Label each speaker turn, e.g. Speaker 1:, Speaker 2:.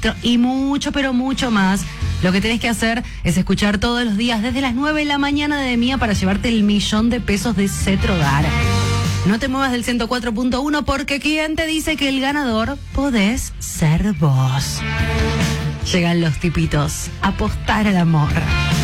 Speaker 1: esto y mucho, pero mucho más. Lo que tenés que hacer es escuchar todos los días desde las 9 de la mañana de Mía para llevarte el $1.000.000 de Cetrodar. No te muevas del 104.1 porque ¿quién te dice que el ganador podés ser vos? Llegan los tipitos. Apostar al amor.